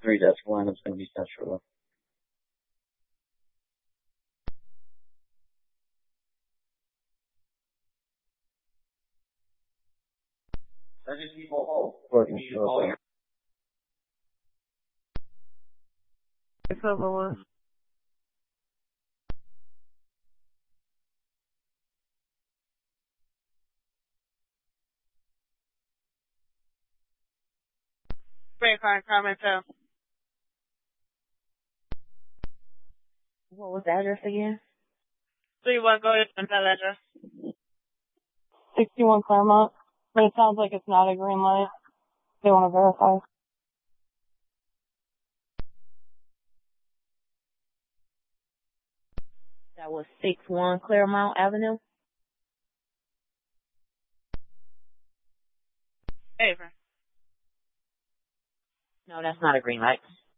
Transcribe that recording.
that's one is going to be central. Working shortly. It's over with. Break on comment too. What was the address again? So you want to go to that address? 61 Claremont. But it sounds like it's not a green light. They want to verify. That was 61 Claremont Avenue. Favor. No, that's not a green light.